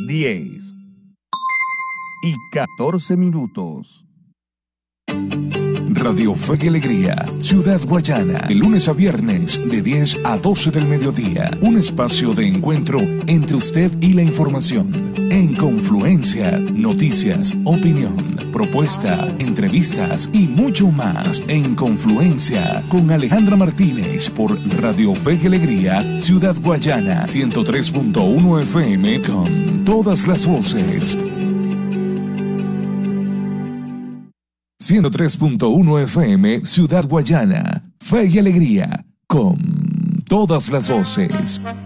10:14. Radio Fe y Alegría, Ciudad Guayana, de lunes a viernes, de 10 a 12 del mediodía. Un espacio de encuentro entre usted y la información. En confluencia, noticias, opinión, propuesta, entrevistas y mucho más. En Confluencia, con Alejandra Martínez, por Radio Fe y Alegría, Ciudad Guayana, 103.1 FM, con todas las voces. 103.1 FM, Ciudad Guayana, Fe y Alegría, con todas las voces.